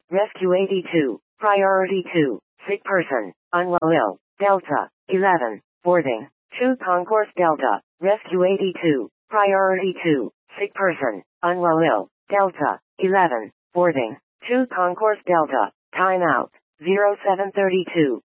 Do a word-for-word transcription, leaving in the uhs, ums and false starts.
Rescue eighty-two, Priority two, sick person, unwell, Delta, eleven, boarding, two Concourse Delta, Rescue eighty-two, Priority two, sick person, unwell, Delta, eleven, boarding, two Concourse Delta, timeout, zero seven thirty-two.